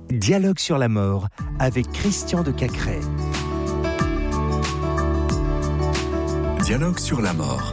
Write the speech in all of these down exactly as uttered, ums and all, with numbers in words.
Dialogue sur la mort avec Christian de Cacrès. Dialogue sur la mort.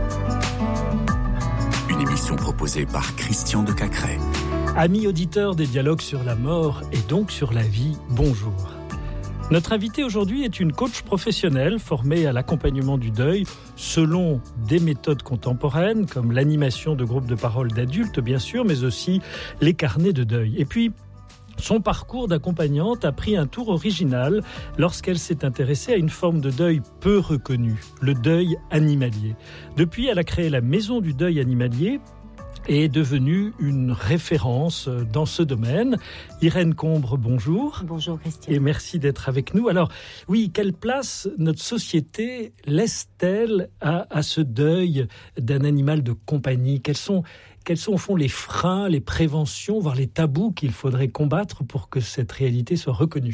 Une émission proposée par Christian de Cacrès. Amis auditeurs des Dialogues sur la mort et donc sur la vie, bonjour. Notre invitée aujourd'hui est une coach professionnelle formée à l'accompagnement du deuil selon des méthodes contemporaines comme l'animation de groupes de parole d'adultes bien sûr, mais aussi les carnets de deuil. Et puis, son parcours d'accompagnante a pris un tour original lorsqu'elle s'est intéressée à une forme de deuil peu reconnue, le deuil animalier. Depuis, elle a créé la Maison du deuil animalier et est devenue une référence dans ce domaine. Irène Combre, bonjour. Bonjour Christian. Et merci d'être avec nous. Alors, oui, quelle place notre société laisse-t-elle à, à ce deuil d'un animal de compagnie ? Quels sont, quels sont au fond les freins, les préventions, voire les tabous qu'il faudrait combattre pour que cette réalité soit reconnue ?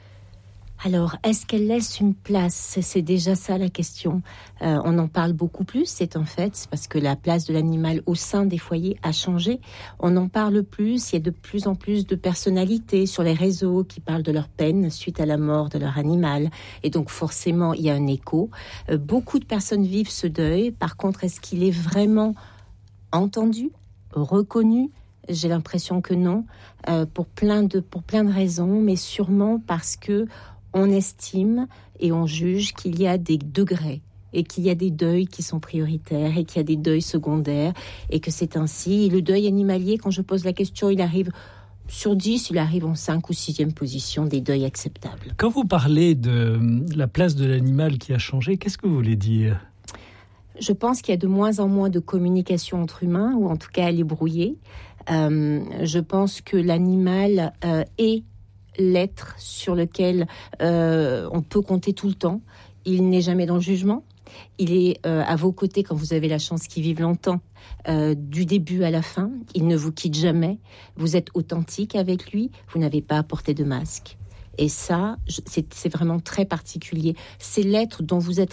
Alors, est-ce qu'elle laisse une place ? C'est déjà ça la question. Euh, on en parle beaucoup plus, c'est en fait parce que la place de l'animal au sein des foyers a changé. On en parle plus, il y a de plus en plus de personnalités sur les réseaux qui parlent de leur peine suite à la mort de leur animal. Et donc forcément, il y a un écho. Euh, beaucoup de personnes vivent ce deuil. Par contre, est-ce qu'il est vraiment entendu, reconnu ? J'ai l'impression que non, euh, pour plein de, pour plein de raisons, mais sûrement parce que on estime et on juge qu'il y a des degrés et qu'il y a des deuils qui sont prioritaires et qu'il y a des deuils secondaires et que c'est ainsi. Et le deuil animalier, quand je pose la question, il arrive sur dix, il arrive en cinq ou sixième position des deuils acceptables. Quand vous parlez de la place de l'animal qui a changé, qu'est-ce que vous voulez dire ? Je pense qu'il y a de moins en moins de communication entre humains, ou en tout cas elle est brouillée. Euh, je pense que l'animal euh, est l'être sur lequel euh, on peut compter tout le temps. Il n'est jamais dans le jugement. Il est euh, à vos côtés quand vous avez la chance qu'il vive longtemps, euh, du début à la fin. Il ne vous quitte jamais. Vous êtes authentique avec lui. Vous n'avez pas à porter de masque. Et ça, c'est, c'est vraiment très particulier. C'est l'être dont vous êtes